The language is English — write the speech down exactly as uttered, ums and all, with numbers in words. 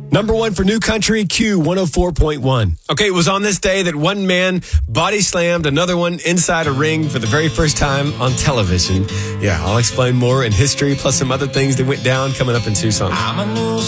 Number one for New Country, Q one oh four point one. Okay, it was on this day that one man body slammed another one inside a ring for the very first time on television. Yeah, I'll explain more in history, plus some other things that went down coming up in Tucson. I'm a new